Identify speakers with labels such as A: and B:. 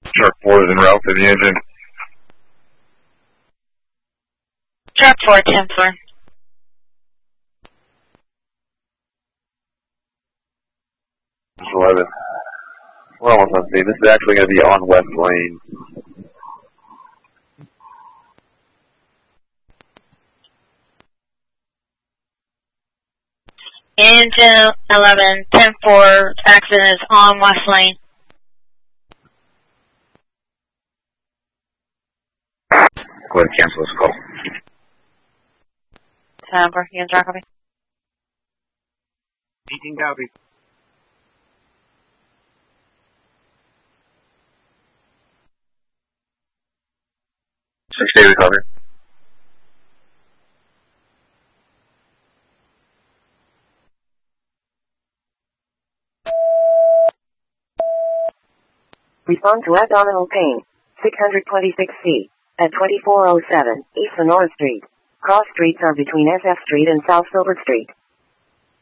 A: Shark 4 is en route to the engine.
B: Shark 4, 10-4.
A: This is 11. We're almost on scene. This is actually going to be on West Lane.
B: Engine 11, 10-4, accident is on West Lane.
A: Go ahead and cancel this call.
B: 10-4, you can copy.
C: 18 copy.
A: 6 David, copy.
D: Respond to abdominal pain. 626 feet. At 2407 East Lenore Street. Cross streets are between SF Street and South Silver Street.